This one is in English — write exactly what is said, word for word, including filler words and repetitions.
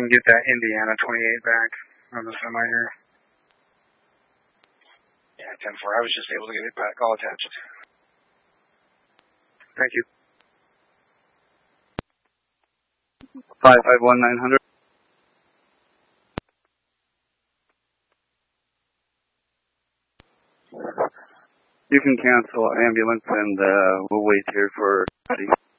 and get that Indiana twenty-eight back on the semi here. Yeah, ten four. I was just able to get it back all attached. Thank you. five five one nine hundred. You can cancel ambulance and uh, we'll wait here for